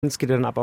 Es geht dann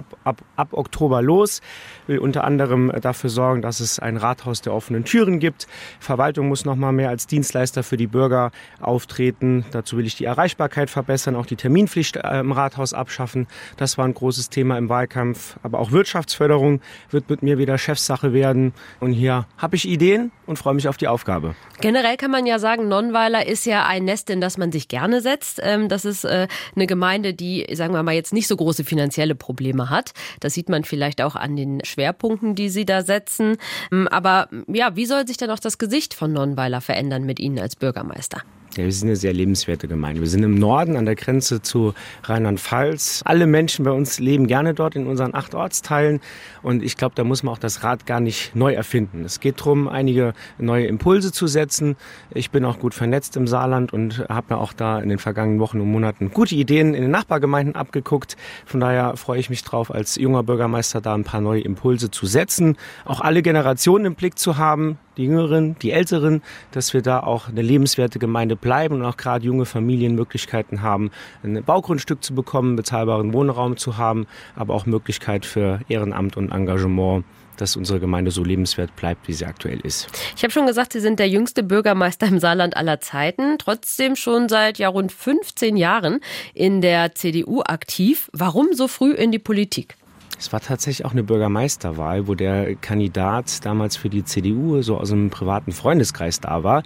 ab Oktober los, will unter anderem dafür sorgen, dass es ein Rathaus der offenen Türen gibt. Verwaltung muss noch mal mehr als Dienstleister für die Bürger auftreten. Dazu will ich die Erreichbarkeit verbessern, auch die Terminpflicht im Rathaus abschaffen. Das war ein großes Thema im Wahlkampf. Aber auch Wirtschaftsförderung wird mit mir wieder Chefsache werden. Und hier habe ich Ideen und freue mich auf die Aufgabe. Generell kann man ja sagen, Nonnweiler ist ja ein Nest, in das man sich gerne setzt. Das ist eine Gemeinde, die, sagen wir mal, jetzt nicht so große finanzielle Probleme hat. Das sieht man vielleicht auch an den Schwerpunkten, die Sie da setzen. Aber ja, wie soll sich dann auch das Gesicht von Nonnweiler verändern mit Ihnen als Bürgermeister? Ja, wir sind eine sehr lebenswerte Gemeinde. Wir sind im Norden an der Grenze zu Rheinland-Pfalz. Alle Menschen bei uns leben gerne dort in unseren 8 Ortsteilen. Und ich glaube, da muss man auch das Rad gar nicht neu erfinden. Es geht darum, einige neue Impulse zu setzen. Ich bin auch gut vernetzt im Saarland und habe mir auch da in den vergangenen Wochen und Monaten gute Ideen in den Nachbargemeinden abgeguckt. Von daher freue ich mich drauf, als junger Bürgermeister da ein paar neue Impulse zu setzen. Auch alle Generationen im Blick zu haben. Die Jüngeren, die Älteren, dass wir da auch eine lebenswerte Gemeinde bleiben und auch gerade junge Familien Möglichkeiten haben, ein Baugrundstück zu bekommen, bezahlbaren Wohnraum zu haben, aber auch Möglichkeit für Ehrenamt und Engagement, dass unsere Gemeinde so lebenswert bleibt, wie sie aktuell ist. Ich habe schon gesagt, Sie sind der jüngste Bürgermeister im Saarland aller Zeiten, trotzdem schon seit rund 15 Jahren in der CDU aktiv. Warum so früh in die Politik? Es war tatsächlich auch eine Bürgermeisterwahl, wo der Kandidat damals für die CDU so aus einem privaten Freundeskreis da war.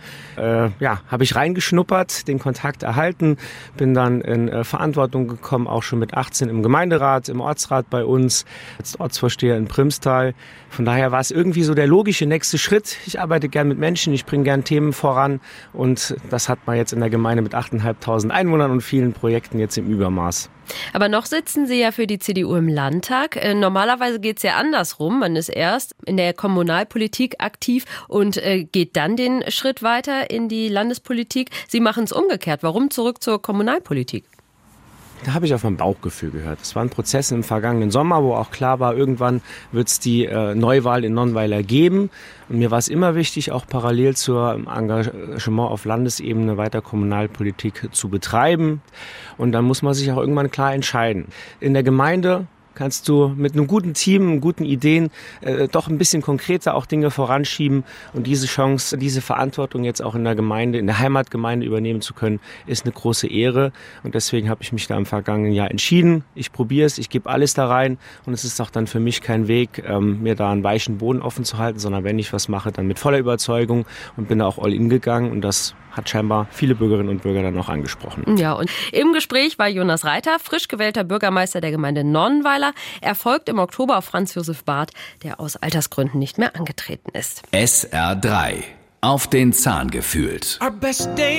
Habe ich reingeschnuppert, den Kontakt erhalten, bin dann in Verantwortung gekommen, auch schon mit 18 im Gemeinderat, im Ortsrat bei uns, als Ortsvorsteher in Primstal. Von daher war es irgendwie so der logische nächste Schritt. Ich arbeite gern mit Menschen, ich bringe gern Themen voran und das hat man jetzt in der Gemeinde mit 8.500 Einwohnern und vielen Projekten jetzt im Übermaß. Aber noch sitzen Sie ja für die CDU im Landtag. Normalerweise geht es ja andersrum. Man ist erst in der Kommunalpolitik aktiv und geht dann den Schritt weiter in die Landespolitik. Sie machen es umgekehrt. Warum zurück zur Kommunalpolitik? Da habe ich auf mein Bauchgefühl gehört. Es war ein Prozess im vergangenen Sommer, wo auch klar war, irgendwann wird es die Neuwahl in Nonnweiler geben. Und mir war es immer wichtig, auch parallel zum Engagement auf Landesebene weiter Kommunalpolitik zu betreiben. Und dann muss man sich auch irgendwann klar entscheiden. In der Gemeinde kannst du mit einem guten Team, guten Ideen doch ein bisschen konkreter auch Dinge voranschieben. Und diese Chance, diese Verantwortung jetzt auch in der Gemeinde, in der Heimatgemeinde übernehmen zu können, ist eine große Ehre. Und deswegen habe ich mich da im vergangenen Jahr entschieden. Ich probiere es, ich gebe alles da rein. Und es ist auch dann für mich kein Weg, mir da einen weichen Boden offen zu halten, sondern wenn ich was mache, dann mit voller Überzeugung und bin da auch all in gegangen. Und das hat scheinbar viele Bürgerinnen und Bürger dann auch angesprochen. Ja, und im Gespräch war Jonas Reiter, frisch gewählter Bürgermeister der Gemeinde Nonnweiler. Er folgt im Oktober auf Franz Josef Barth, der aus Altersgründen nicht mehr angetreten ist. SR3. Auf den Zahn gefühlt.